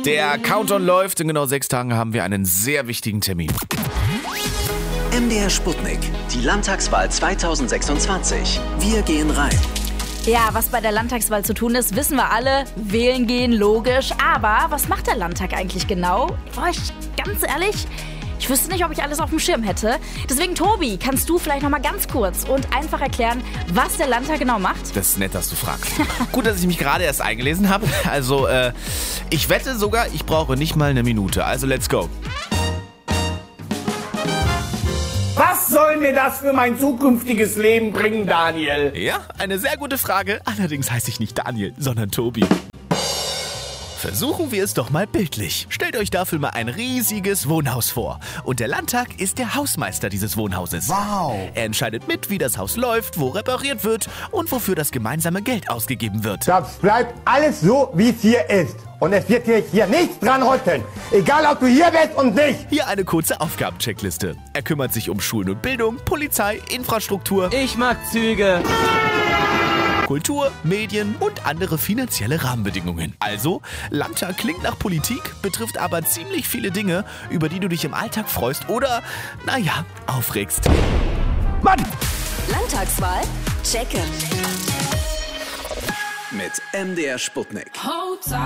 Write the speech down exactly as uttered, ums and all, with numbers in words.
Der Countdown läuft. In genau sechs Tagen haben wir einen sehr wichtigen Termin. M D R Sputnik. Die Landtagswahl zweitausendsechsundzwanzig. Wir gehen rein. Ja, was bei der Landtagswahl zu tun ist, wissen wir alle. Wählen gehen, logisch. Aber was macht der Landtag eigentlich genau? Boah, ich, ganz ehrlich, ich wüsste nicht, ob ich alles auf dem Schirm hätte. Deswegen, Tobi, kannst du vielleicht noch mal ganz kurz und einfach erklären, was der Landtag genau macht? Das ist nett, dass du fragst. Gut, dass ich mich gerade erst eingelesen habe. Also, äh, ich wette sogar, ich brauche nicht mal eine Minute. Also, let's go. Was soll mir das für mein zukünftiges Leben bringen, Daniel? Ja, eine sehr gute Frage. Allerdings heiße ich nicht Daniel, sondern Tobi. Versuchen wir es doch mal bildlich. Stellt euch dafür mal ein riesiges Wohnhaus vor. Und der Landtag ist der Hausmeister dieses Wohnhauses. Wow. Er entscheidet mit, wie das Haus läuft, wo repariert wird und wofür das gemeinsame Geld ausgegeben wird. Das bleibt alles so, wie es hier ist. Und es wird hier, hier nichts dran rütteln. Egal, ob du hier bist und nicht. Hier eine kurze Aufgabencheckliste. Er kümmert sich um Schulen und Bildung, Polizei, Infrastruktur, Ich mag Züge. Kultur, Medien und andere finanzielle Rahmenbedingungen. Also, Landtag klingt nach Politik, betrifft aber ziemlich viele Dinge, über die du dich im Alltag freust oder, naja, aufregst. Mann! Landtagswahl? Checken. Mit M D R Sputnik.